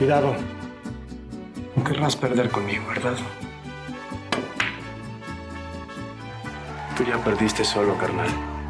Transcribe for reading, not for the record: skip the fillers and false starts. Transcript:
Cuidado. No querrás perder conmigo, ¿verdad? Tú ya perdiste solo, carnal.